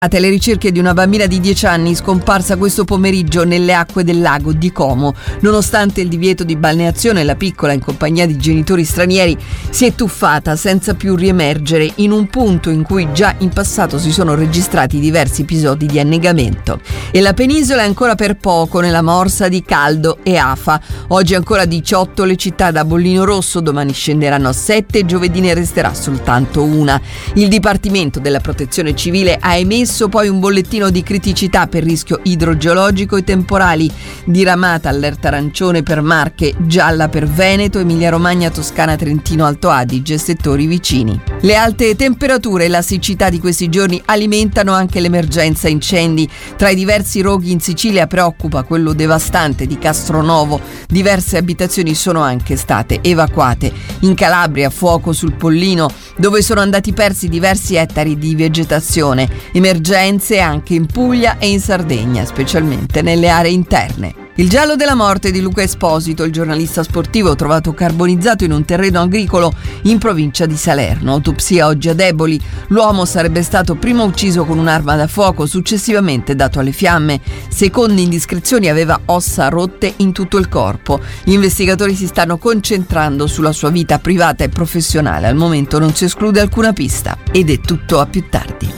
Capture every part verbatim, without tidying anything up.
Le ricerche di una bambina di dieci anni scomparsa questo pomeriggio nelle acque del lago di Como. Nonostante il divieto di balneazione, la piccola, in compagnia di genitori stranieri, si è tuffata senza più riemergere in un punto in cui già in passato si sono registrati diversi episodi di annegamento. E la penisola è ancora per poco nella morsa di Caldo e Afa. Oggi ancora diciotto le città da bollino rosso, domani scenderanno a sette e giovedì ne resterà soltanto una. Il Dipartimento della Protezione Civile ha emesso poi un bollettino di criticità per rischio idrogeologico e temporali, diramata allerta arancione per Marche, gialla per Veneto, Emilia-Romagna, Toscana, Trentino, Alto Adige e settori vicini. Le alte temperature e la siccità di questi giorni alimentano anche l'emergenza incendi. Tra i diversi roghi in Sicilia preoccupa quello devastante di Castronovo. Diverse abitazioni sono anche state evacuate. In Calabria fuoco sul Pollino, dove sono andati persi diversi ettari di vegetazione. Emergenze anche in Puglia e in Sardegna, specialmente nelle aree interne. Il giallo della morte di Luca Esposito, il giornalista sportivo trovato carbonizzato in un terreno agricolo in provincia di Salerno. Autopsia oggi a Deboli. L'uomo sarebbe stato prima ucciso con un'arma da fuoco, successivamente dato alle fiamme. Secondo indiscrezioni aveva ossa rotte in tutto il corpo. Gli investigatori si stanno concentrando sulla sua vita privata e professionale. Al momento non si esclude alcuna pista ed è tutto a più tardi.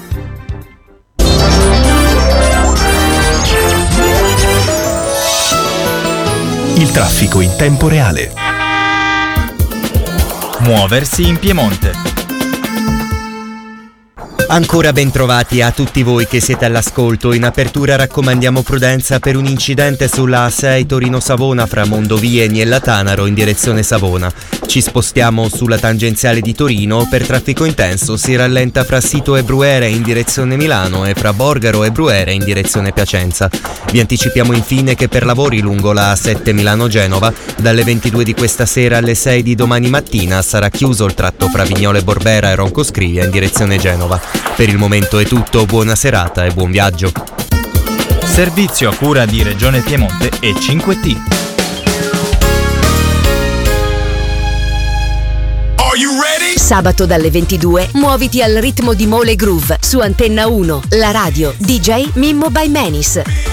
Il traffico in tempo reale. Muoversi in Piemonte. Ancora ben trovati a tutti voi che siete all'ascolto. In apertura raccomandiamo prudenza per un incidente sulla A sei Torino-Savona fra Mondovì e Niella Tanaro in direzione Savona. Ci spostiamo sulla tangenziale di Torino. Per traffico intenso si rallenta fra Sito e Bruere in direzione Milano e fra Borgaro e Bruere in direzione Piacenza. Vi anticipiamo infine che per lavori lungo la A sette Milano-Genova dalle ventidue di questa sera alle sei di domani mattina sarà chiuso il tratto fra Vignole Borbera e Roncoscrivia in direzione Genova. Per il momento è tutto, buona serata e buon viaggio. Servizio a cura di Regione Piemonte e cinque T. Sabato dalle ventidue muoviti al ritmo di Mole Groove su Antenna uno, la radio D J Mimmo by Menis.